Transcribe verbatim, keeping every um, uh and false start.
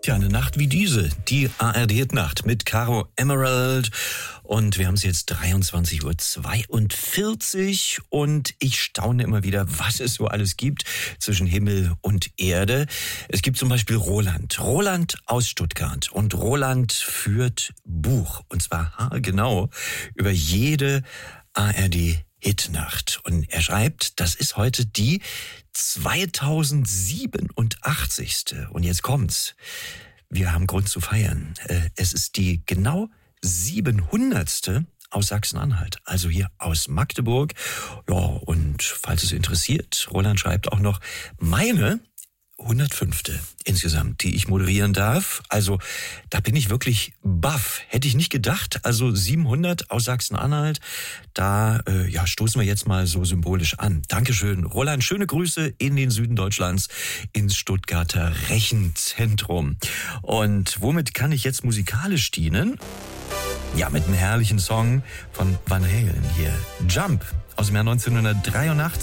Ja, eine Nacht wie diese, die A R D-Nacht mit Caro Emerald. Und wir haben es jetzt dreiundzwanzig Uhr zweiundvierzig und ich staune immer wieder, was es so alles gibt zwischen Himmel und Erde. Es gibt zum Beispiel Roland. Roland aus Stuttgart. Und Roland führt Buch. Und zwar genau über jede A R D-Hitnacht. Und er schreibt, das ist heute die zweitausendsiebenundachtzigste. Und jetzt kommt's. Wir haben Grund zu feiern. Es ist die genau siebenhundertste aus Sachsen-Anhalt, also hier aus Magdeburg. Ja, und falls es interessiert, Roland schreibt auch noch meine hundertfünfte insgesamt, die ich moderieren darf. Also da bin ich wirklich baff. Hätte ich nicht gedacht. Also siebenhundert aus Sachsen-Anhalt. Da äh, ja, stoßen wir jetzt mal so symbolisch an. Dankeschön, Roland. Schöne Grüße in den Süden Deutschlands, ins Stuttgarter Rechenzentrum. Und womit kann ich jetzt musikalisch dienen? Ja, mit einem herrlichen Song von Van Halen hier. Jump aus dem Jahr neunzehnhundertdreiundachtzig.